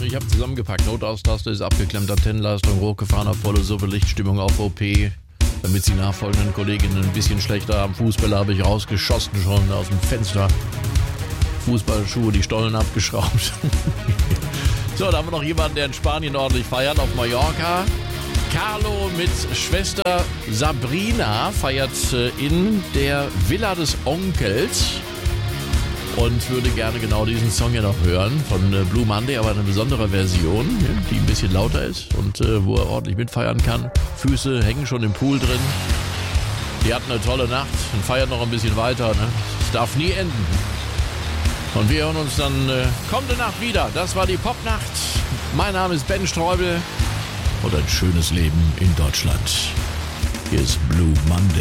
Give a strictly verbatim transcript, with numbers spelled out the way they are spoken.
ich habe zusammengepackt. Notaustastung ist abgeklemmt, Antennenleistung hochgefahren, auf volle Suppe, Lichtstimmung auf O P. Damit die nachfolgenden Kolleginnen ein bisschen schlechter haben. Fußbälle habe ich rausgeschossen schon aus dem Fenster. Fußballschuhe, die Stollen abgeschraubt. So, da haben wir noch jemanden, der in Spanien ordentlich feiert, auf Mallorca. Carlo mit Schwester Sabrina feiert in der Villa des Onkels und würde gerne genau diesen Song ja noch hören von Blue Monday, aber eine besondere Version, die ein bisschen lauter ist und wo er ordentlich mitfeiern kann. Füße hängen schon im Pool drin. Die hatten eine tolle Nacht und feiern noch ein bisschen weiter. Ne? Es darf nie enden. Und wir hören uns dann äh, kommende Nacht wieder. Das war die Popnacht. Mein Name ist Ben Streubel und ein schönes Leben in Deutschland. Hier ist Blue Monday.